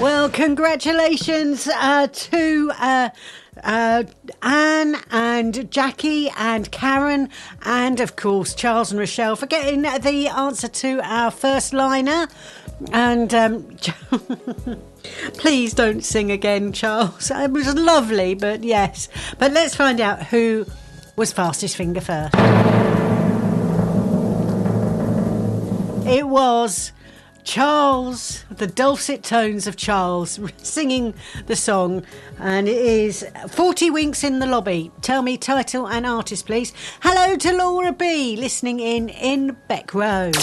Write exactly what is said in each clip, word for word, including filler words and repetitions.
Well, congratulations uh, to uh, uh, Anne and Jackie and Karen and, of course, Charles and Rochelle for getting the answer to our first liner. And um, please don't sing again, Charles. It was lovely, but yes. But let's find out who was fastest finger first. It was Charles, the dulcet tones of Charles singing the song, and it is forty Winks in the Lobby. Tell me title and artist, please. Hello to Laura B, listening in in Beck Road.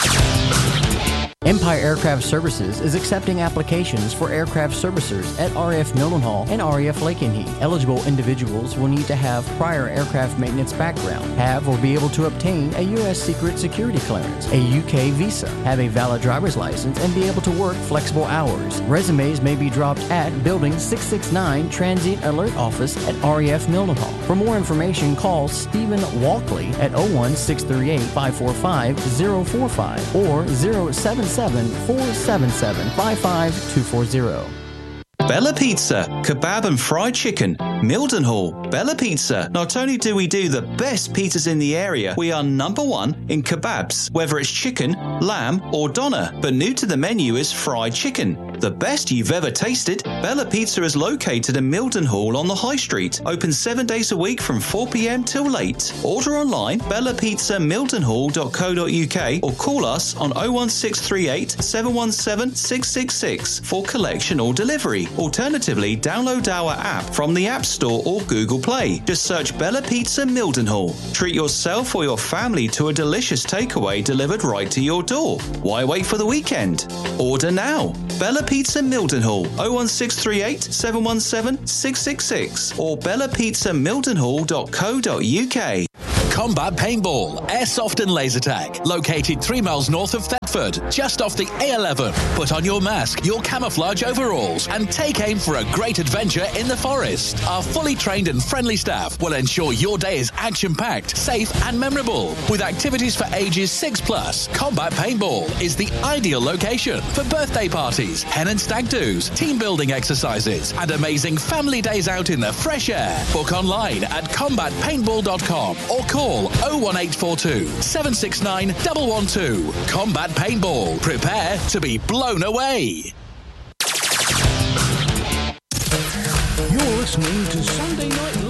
Empire Aircraft Services is accepting applications for aircraft servicers at R A F Mildenhall and R A F Lakenheath. Eligible individuals will need to have prior aircraft maintenance background, have or be able to obtain a U S secret security clearance, a U K visa, have a valid driver's license, and be able to work flexible hours. Resumes may be dropped at Building six sixty-nine Transient Alert Office at R A F Mildenhall. For more information, call Stephen Walkley at oh one, six three eight, five four five, oh four five or oh seven seven, four seven seven, five five two four zero. Bella Pizza, kebab and fried chicken, Mildenhall. Bella Pizza. Not only do we do the best pizzas in the area, we are number one in kebabs, whether it's chicken, lamb or doner. But new to the menu is fried chicken. The best you've ever tasted. Bella Pizza is located in Mildenhall on the High Street. Open seven days a week from four p.m. till late. Order online, bella pizza mildenhall dot co dot uk or call us on oh one six three eight, seven one seven, six six six for collection or delivery. Alternatively, download our app from the App Store or Google Play. Just search Bella Pizza Mildenhall. Treat yourself or your family to a delicious takeaway delivered right to your door. Why wait for the weekend? Order now. Bella Pizza Mildenhall, oh one six three eight, seven one seven, six six six or bella pizza mildenhall dot co dot uk. Combat Paintball, Airsoft and Laser Tag, located three miles north of Thetford, just off the A eleven. Put on your mask, your camouflage overalls, and take aim for a great adventure in the forest. Our fully trained and friendly staff will ensure your day is action-packed, safe and memorable. With activities for ages six plus, Combat Paintball is the ideal location for birthday parties, hen and stag do's, team building exercises, and amazing family days out in the fresh air. Book online at combat paintball dot com or call oh one eight four two, seven six nine, one one two. Combat Paintball. Prepare to be blown away. You're listening to Sunday Night